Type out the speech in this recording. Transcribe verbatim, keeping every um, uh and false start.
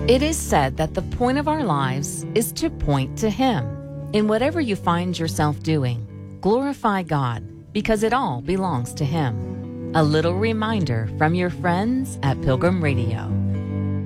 It is said that the point of our lives is to point to Him. In whatever you find yourself doing, glorify God because it all belongs to Him. A little reminder from your friends at Pilgrim Radio.